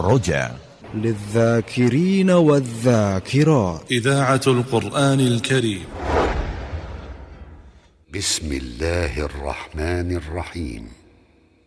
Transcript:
الرجاء للذاكرين والذاكرات. إذاعة القرآن الكريم. بسم الله الرحمن الرحيم.